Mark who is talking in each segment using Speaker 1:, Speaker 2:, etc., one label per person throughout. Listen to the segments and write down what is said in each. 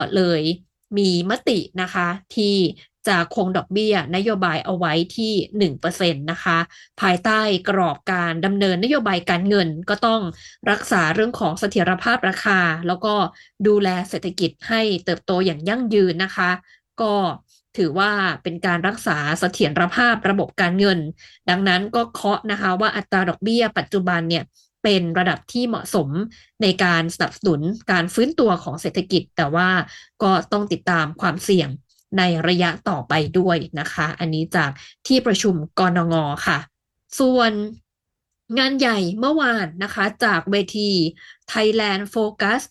Speaker 1: เลยมีมตินะคะที่จะคงดอกเบี้ยนโยบายเอาไว้ที่1%นะคะภายใต้กรอบการดำเนินนโยบายการเงินก็ต้องรักษาเรื่องของเสถียรภาพราคาแล้วก็ดูแลเศรษฐกิจให้เติบโตอย่างยั่งยืนนะคะก็ถือว่าเป็นการรักษาเสถียรภาพระบบการเงินดังนั้นก็เคาะนะคะว่าอัตราดอกเบี้ยปัจจุบันเนี่ยเป็นระดับที่เหมาะสมในการสนับสนุนการฟื้นตัวของเศรษฐกิจแต่ว่าก็ต้องติดตามความเสี่ยงในระยะต่อไปด้วยนะคะอันนี้จากที่ประชุมกนงค่ะส่วนงานใหญ่เมื่อวานนะคะจากเวที Thailand Focus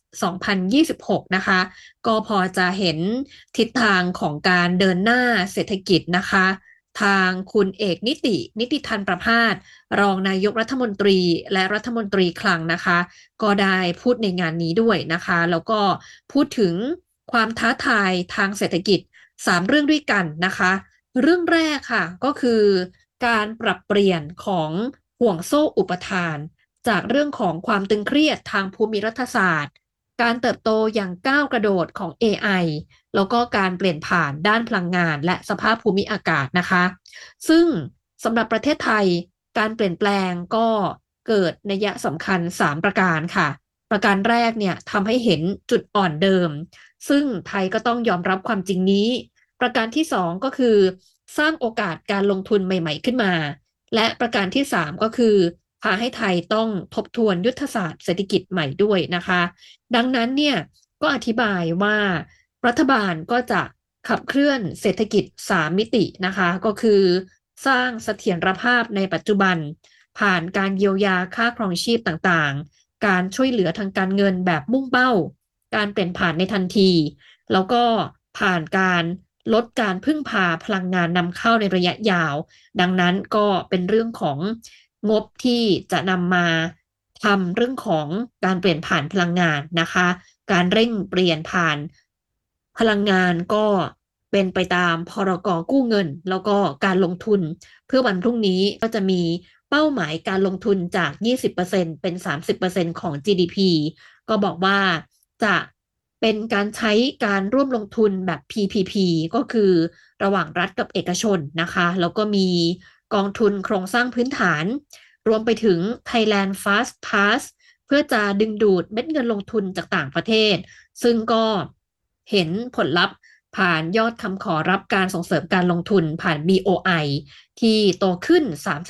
Speaker 1: 2026นะคะก็พอจะเห็นทิศทางของการเดินหน้าเศรษฐกิจนะคะทางคุณเอกนิติธรรมประภาสรองนายกรัฐมนตรีและรัฐมนตรีคลังนะคะก็ได้พูดในงานนี้ด้วยนะคะแล้วก็พูดถึงความท้าทายทางเศรษฐกิจ3เรื่องด้วยกันนะคะเรื่องแรกค่ะก็คือการปรับเปลี่ยนของห่วงโซ่อุปทานจากเรื่องของความตึงเครียดทางภูมิรัฐศาสตร์การเติบโตอย่างก้าวกระโดดของ AI แล้วก็การเปลี่ยนผ่านด้านพลังงานและสภาพภูมิอากาศนะคะซึ่งสำหรับประเทศไทยการเปลี่ยนแปลงก็เกิดนัยสำคัญ3ประการค่ะประการแรกเนี่ยทำให้เห็นจุดอ่อนเดิมซึ่งไทยก็ต้องยอมรับความจริงนี้ประการที่2ก็คือสร้างโอกาสการลงทุนใหม่ๆขึ้นมาและประการที่3ก็คือพาให้ไทยต้องทบทวนยุทธศาสตร์เศรษฐกิจใหม่ด้วยนะคะดังนั้นเนี่ยก็อธิบายว่ารัฐบาลก็จะขับเคลื่อนเศรษฐกิจ3มิตินะคะก็คือสร้างเสถียรภาพในปัจจุบันผ่านการเยียวยาค่าครองชีพต่างๆการช่วยเหลือทางการเงินแบบมุ่งเป้าการเปลี่ยนผ่านในทันทีแล้วก็ผ่านการลดการพึ่งพาพลังงานนำเข้าในระยะยาวดังนั้นก็เป็นเรื่องของงบที่จะนำมาทำเรื่องของการเปลี่ยนผ่านพลังงานนะคะการเร่งเปลี่ยนผ่านพลังงานก็เป็นไปตามพรกกู้เงินแล้วก็การลงทุนเพื่อวันพรุ่งนี้ก็จะมีเป้าหมายการลงทุนจาก 20%เป็น 30%ของ GDP ก็บอกว่าจะเป็นการใช้การร่วมลงทุนแบบ PPP ก็คือระหว่างรัฐกับเอกชนนะคะแล้วก็มีกองทุนโครงสร้างพื้นฐานรวมไปถึง Thailand Fast Pass เพื่อจะดึงดูดเม็ดเงินลงทุนจากต่างประเทศซึ่งก็เห็นผลลัพธ์ผ่านยอดคำขอรับการส่งเสริมการลงทุนผ่าน BOI ที่โตขึ้น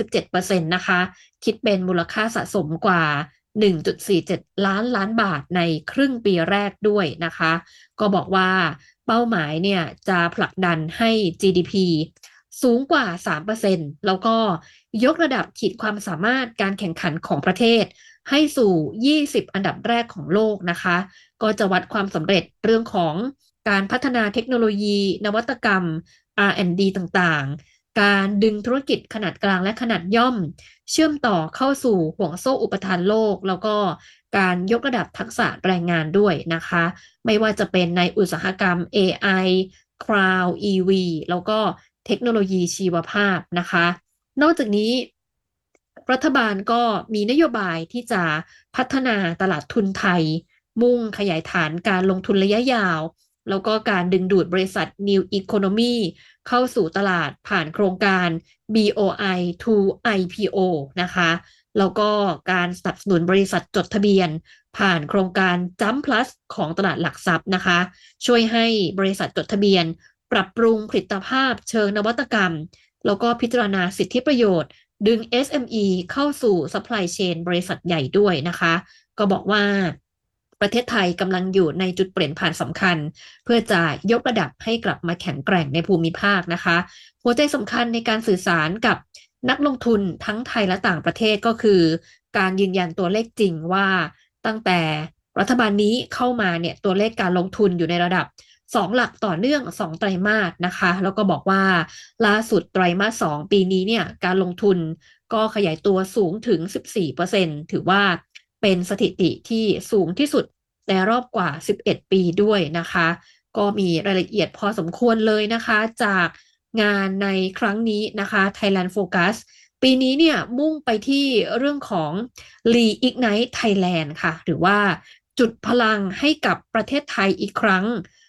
Speaker 1: 37%นะคะคิดเป็นมูลค่าสะสมกว่า 1.47 ล้านบาทในครึ่งปีแรกด้วยนะคะก็บอกว่าเป้าหมายเนี่ยจะผลักดันให้ GDP สูงกว่า 3%แล้วก็ยกระดับขีดความสามารถการแข่งขันของประเทศให้สู่ 20 อันดับแรกของโลกนะคะก็จะวัดความสำเร็จเรื่องของการพัฒนาเทคโนโลยีนวัตกรรม R&D ต่างๆการดึงธุรกิจขนาดกลางและขนาดย่อมเชื่อมต่อเข้าสู่ห่วงโซ่อุปทานโลกแล้วก็การยกระดับทักษะแรงงานด้วยนะคะไม่ว่าจะเป็นในอุตสาหกรรม AI Cloud EV แล้วก็เทคโนโลยีชีวภาพนะคะนอกจากนี้รัฐบาลก็มีนโยบายที่จะพัฒนาตลาดทุนไทยมุ่งขยายฐานการลงทุนระยะยาวแล้วก็การดึงดูดบริษัท New Economy เข้าสู่ตลาดผ่านโครงการ BOI to IPO นะคะแล้วก็การสนับสนุนบริษัทจดทะเบียนผ่านโครงการ Jump Plus ของตลาดหลักทรัพย์นะคะช่วยให้บริษัทจดทะเบียนปรับปรุงผลิตภาพเชิงนวัตกรรมแล้วก็พิจารณาสิทธิประโยชน์ดึง SME เข้าสู่ supply chain บริษัทใหญ่ด้วยนะคะก็บอกว่าประเทศไทยกำลังอยู่ในจุดเปลี่ยนผ่านสำคัญเพื่อจะยกระดับให้กลับมาแข็งแกร่งในภูมิภาคนะคะหัวใจสำคัญในการสื่อสารกับนักลงทุนทั้งไทยและต่างประเทศก็คือการยืนยันตัวเลขจริงว่าตั้งแต่รัฐบาลนี้เข้ามาเนี่ยตัวเลขการลงทุนอยู่ในระดับ2 หลักต่อเนื่อง2ไตรมาสนะคะแล้วก็บอกว่าล่าสุดไตรมาส2ปีนี้เนี่ยการลงทุนก็ขยายตัวสูงถึง 14%ถือว่าเป็นสถิติที่สูงที่สุดในรอบกว่า11ปีด้วยนะคะก็มีรายละเอียดพอสมควรเลยนะคะจากงานในครั้งนี้นะคะ Thailand Focus ปีนี้เนี่ยมุ่งไปที่เรื่องของ Reignite Thailand ค่ะหรือว่าจุดพลังให้กับประเทศไทยอีกครั้ง